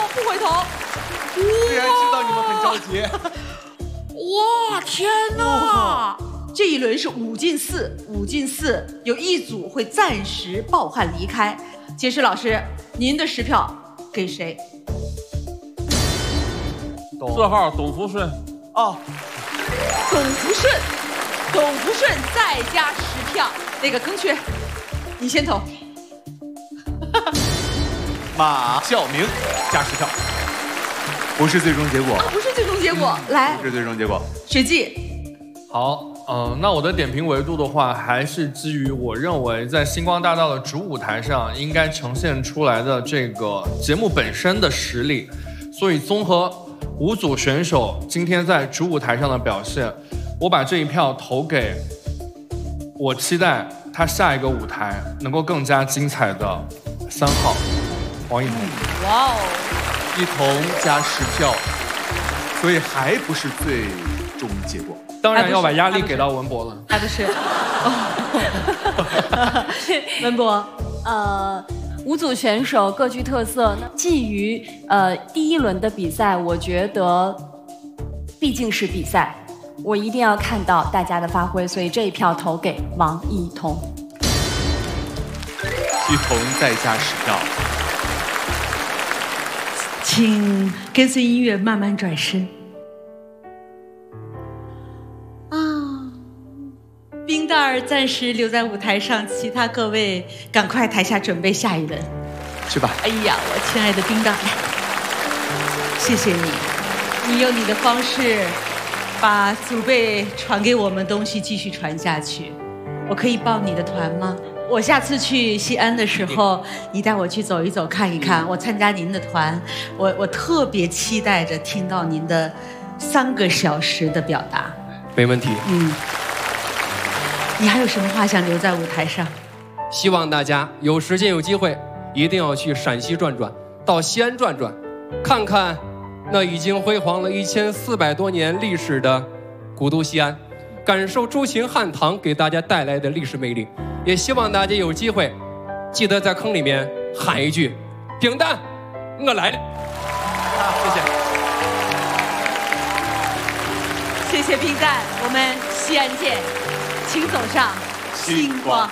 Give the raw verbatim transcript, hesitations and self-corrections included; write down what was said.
不回头。 虽然知道你们很着急。 哇，天哪！这一轮是五进四，五进四，有一组会暂时抱憾离开。杰石老师，您的十票给谁？ 四号董福顺。 哦， 董福顺，董福顺再加十票。那个庚缺，你先投。 马晓明加十票，不是最终结果， 啊，不是最终结果。来， 不是最终结果。 水记。 好，嗯、呃，那我的点评维度的话，还是基于我认为在星光大道的主舞台上应该呈现出来的这个节目本身的实力，所以综合五组选手今天在主舞台上的表现，我把这一票投给我期待他下一个舞台能够更加精彩的三号王一彤。 哇哦， 一彤加十票，所以还不是最终结果。 当然要把压力给到文博了， 还不是。文博， 呃，五组选手各具特色。基于呃第一轮的比赛，我觉得毕竟是比赛，我一定要看到大家的发挥，所以这一票投给王一彤。 一彤再加十票， 请跟随音乐慢慢转身。冰蛋儿暂时留在舞台上，其他各位赶快台下准备下一轮。 去吧。 哎呀，我亲爱的冰蛋儿，谢谢你，你用你的方式把祖辈传给我们东西继续传下去。我可以报你的团吗？我下次去西安的时候，你带我去走一走看一看，我参加您的团，我我特别期待着听到您的三个小时的表达。 没问题。 嗯。你还有什么话想留在舞台上？ 希望大家有时间有机会，一定要去陕西转转，到西安转转，看看那已经辉煌了一千四百多年历史的古都西安，感受朱秦汉唐给大家带来的历史魅力。也希望大家有机会，记得在坑里面喊一句：“饼蛋，我来了。”啊， 谢谢。谢谢冰蛋，我们西安见。请走上星光。